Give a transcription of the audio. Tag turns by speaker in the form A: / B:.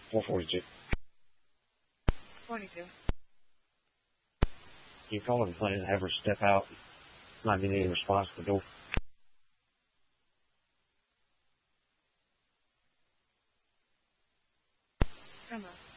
A: 442.
B: 42.
A: You call her and plan to have her step out. Might be needing a response to the door.
B: Emma.